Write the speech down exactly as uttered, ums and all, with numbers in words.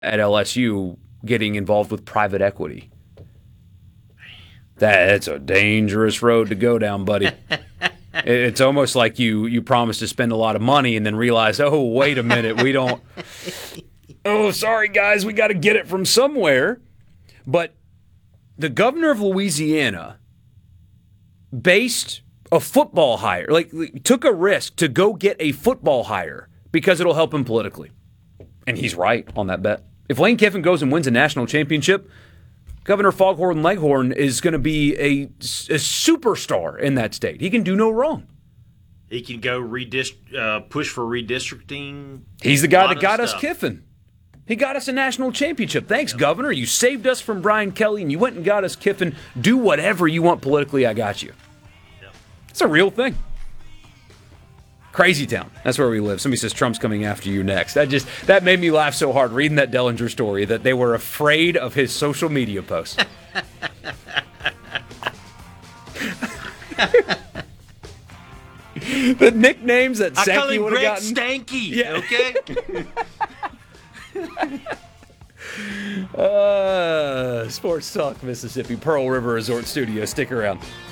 at L S U getting involved with private equity. That's a dangerous road to go down, buddy. It's almost like you you promise to spend a lot of money and then realize, oh, wait a minute, we don't. Oh, sorry, guys, we got to get it from somewhere. But the governor of Louisiana based a football hire, like took a risk to go get a football hire because it'll help him politically. And he's right on that bet. If Lane Kiffin goes and wins a national championship, Governor Foghorn Leghorn is going to be a, a superstar in that state. He can do no wrong. He can go redist- uh, push for redistricting. He's the guy that got us Kiffin. He got us a national championship. Thanks, yep. Governor. You saved us from Brian Kelly, and you went and got us Kiffin. Do whatever you want politically. I got you. Yep. It's a real thing. Crazy town. That's where we live. Somebody says Trump's coming after you next. That just that made me laugh so hard reading that Dellinger story that they were afraid of his social media posts. The nicknames that I call Sankey him would have Greg gotten. Stanky. Yeah. Okay. uh, Sports Talk Mississippi, Pearl River Resort Studio. Stick around.